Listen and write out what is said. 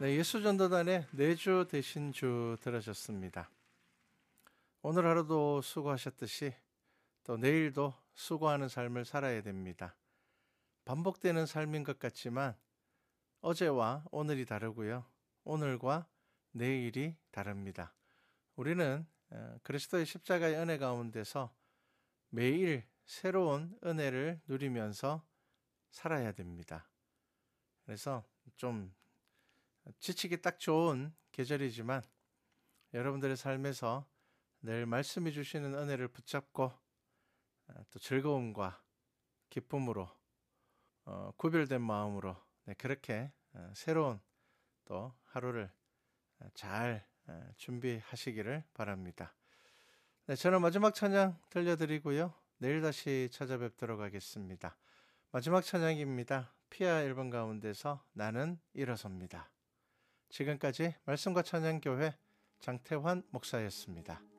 네, 예수전도단의 내주 되신 주 들으셨습니다. 오늘 하루도 수고하셨듯이 또 내일도 수고하는 삶을 살아야 됩니다. 반복되는 삶인 것 같지만 어제와 오늘이 다르고요. 오늘과 내일이 다릅니다. 우리는 그리스도의 십자가의 은혜 가운데서 매일 새로운 은혜를 누리면서 살아야 됩니다. 그래서 좀 지치기 딱 좋은 계절이지만 여러분들의 삶에서 늘 말씀해 주시는 은혜를 붙잡고 또 즐거움과 기쁨으로 구별된 마음으로 그렇게 새로운 또 하루를 잘 준비하시기를 바랍니다. 네, 저는 마지막 찬양 들려드리고요. 내일 다시 찾아뵙도록 하겠습니다. 마지막 찬양입니다. 피아 앨범 가운데서 나는 일어섭니다. 지금까지 말씀과 찬양교회 장태환 목사였습니다.